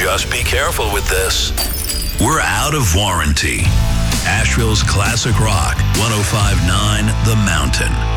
Just be careful with this. We're out of warranty. Asheville's Classic Rock, 105.9 The Mountain.